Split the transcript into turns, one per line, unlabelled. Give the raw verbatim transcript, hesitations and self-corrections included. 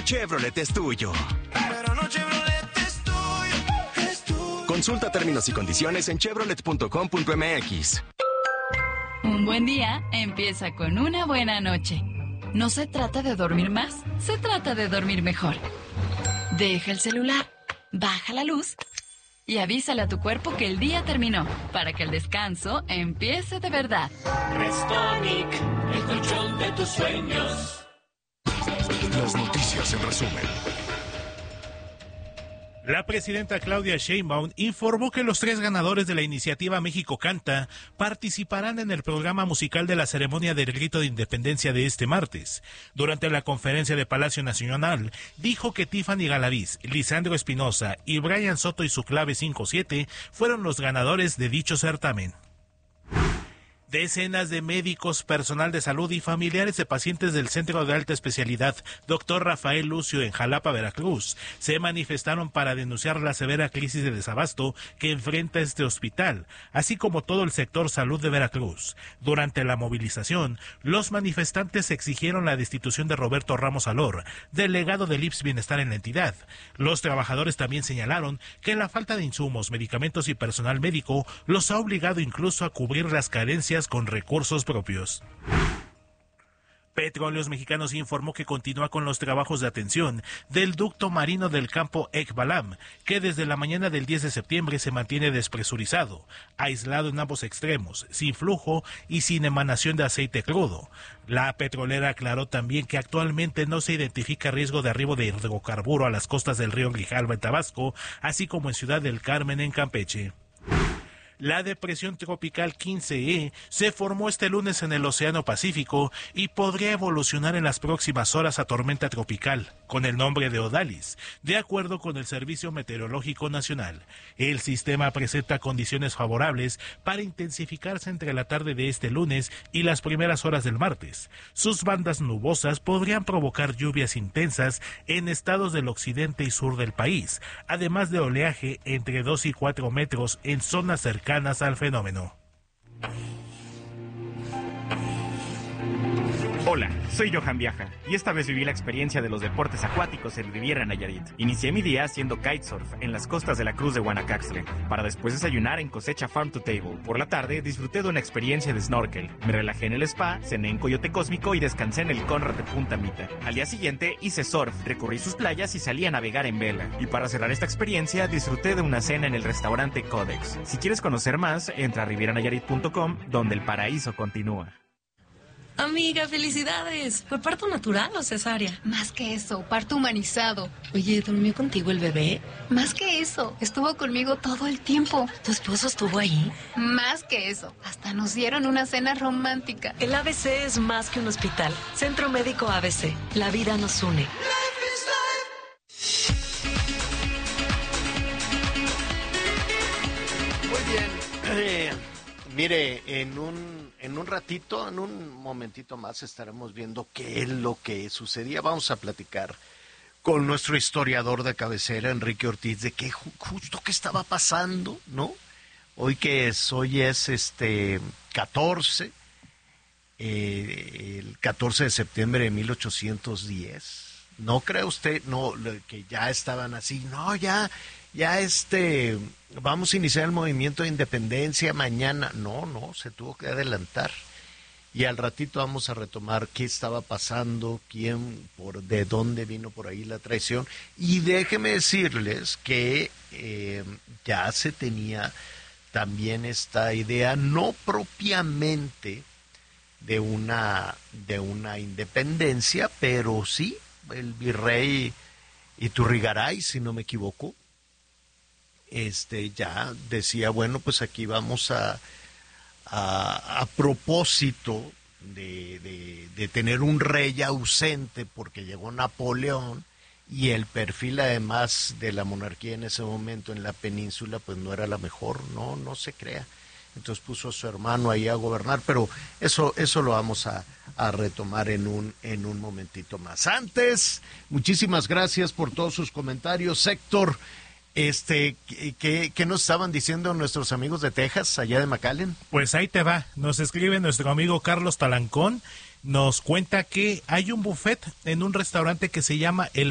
Chevrolet es tuyo.
El verano Chevrolet es tuyo, es tuyo.
Consulta términos y condiciones en chevrolet punto com punto m x.
Un buen día empieza con una buena noche. No se trata de dormir más, se trata de dormir mejor. Deja el celular, baja la luz y avísale a tu cuerpo que el día terminó, para que el descanso empiece de verdad.
Restonic, el colchón de tus sueños.
Las noticias en resumen.
La presidenta Claudia Sheinbaum informó que los tres ganadores de la iniciativa México Canta participarán en el programa musical de la ceremonia del grito de independencia de este martes. Durante la conferencia de Palacio Nacional, dijo que Tiffany Galaviz, Lisandro Espinosa y Brian Soto y su clave cinco siete fueron los ganadores de dicho certamen. Decenas de médicos, personal de salud y familiares de pacientes del Centro de Alta Especialidad doctor Rafael Lucio en Jalapa, Veracruz, se manifestaron para denunciar la severa crisis de desabasto que enfrenta este hospital, así como todo el sector salud de Veracruz. Durante la movilización, los manifestantes exigieron la destitución de Roberto Ramos Alor, delegado del I M S S Bienestar en la entidad. Los trabajadores también señalaron que la falta de insumos, medicamentos y personal médico los ha obligado incluso a cubrir las carencias con recursos propios. Petróleos Mexicanos informó que continúa con los trabajos de atención del ducto marino del campo Ekbalam, que desde la mañana del diez de septiembre se mantiene despresurizado, aislado en ambos extremos, sin flujo y sin emanación de aceite crudo. La petrolera aclaró también que actualmente no se identifica riesgo de arribo de hidrocarburo a las costas del río Grijalva en Tabasco, así como en Ciudad del Carmen en Campeche. La depresión tropical quince E se formó este lunes en el Océano Pacífico y podría evolucionar en las próximas horas a tormenta tropical, con el nombre de Odalis, de acuerdo con el Servicio Meteorológico Nacional. El sistema presenta condiciones favorables para intensificarse entre la tarde de este lunes y las primeras horas del martes. Sus bandas nubosas podrían provocar lluvias intensas en estados del occidente y sur del país, además de oleaje entre dos y cuatro metros en zonas cercanas al fenómeno.
Hola, soy Johan Viaja y esta vez viví la experiencia de los deportes acuáticos en Riviera Nayarit. Inicié mi día haciendo kitesurf en las costas de la Cruz de Guanacaxtle, para después desayunar en Cosecha Farm to Table. Por la tarde disfruté de una experiencia de snorkel, me relajé en el spa, cené en Coyote Cósmico y descansé en el Conrad de Punta Mita. Al día siguiente hice surf, recorrí sus playas y salí a navegar en vela. Y para cerrar esta experiencia disfruté de una cena en el restaurante Codex. Si quieres conocer más, entra a riviera nayarit punto com, donde el paraíso continúa.
Amiga, felicidades. ¿Fue parto natural o cesárea?
Más que eso, parto humanizado.
Oye, ¿durmió contigo el bebé?
Más que eso, estuvo conmigo todo el tiempo.
¿Tu esposo estuvo ahí?
Más que eso, hasta nos dieron una cena romántica.
El A B C es más que un hospital. Centro Médico A B C. La vida nos une.
Muy bien. Eh, mire, en un En un ratito, en un momentito más, estaremos viendo qué es lo que sucedía. Vamos a platicar con nuestro historiador de cabecera, Enrique Ortiz, de qué justo qué estaba pasando, ¿no? Hoy que es, hoy es este catorce, eh, el catorce de septiembre de mil ochocientos diez. ¿No cree usted, no, que ya estaban así? No, ya, ya este, vamos a iniciar el movimiento de independencia mañana. No, no, se tuvo que adelantar. Y al ratito vamos a retomar qué estaba pasando, quién, por, de dónde vino por ahí la traición. Y déjeme decirles que eh, ya se tenía también esta idea, no propiamente de una, de una independencia, pero sí, el virrey Iturrigaray, si no me equivoco, este ya decía, bueno, pues aquí vamos a, a, a propósito de, de, de tener un rey ausente porque llegó Napoleón, y el perfil además de la monarquía en ese momento en la península pues no era la mejor, no, no se crea. Entonces puso a su hermano ahí a gobernar, pero eso eso lo vamos a, a retomar en un en un momentito más. Antes, muchísimas gracias por todos sus comentarios, Héctor. Este, ¿qué, qué nos estaban diciendo nuestros amigos de Texas, allá de McAllen?
Pues ahí te va, nos escribe nuestro amigo Carlos Talancón, nos cuenta que hay un buffet en un restaurante que se llama El